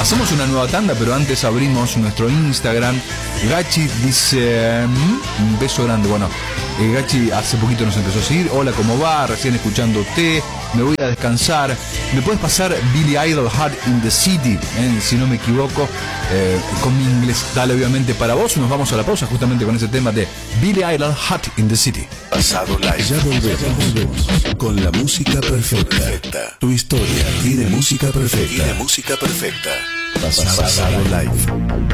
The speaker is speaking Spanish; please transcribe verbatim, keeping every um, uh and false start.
Hacemos una nueva tanda, pero antes abrimos nuestro Instagram. Gachi dice, un beso grande. Bueno, eh, Gachi hace poquito nos empezó a seguir. Hola, ¿cómo va? Recién escuchándote. Me voy a descansar. ¿Me puedes pasar Billy Idol Hot in the City? Eh, si no me equivoco, eh, con mi inglés. Dale, obviamente, para vos. Nos vamos a la pausa justamente con ese tema de Billy Idol Hot in the City. Pasado Live. Ya volvemos con la música perfecta. Tu historia tiene música perfecta. Tiene música perfecta. Pasado Live.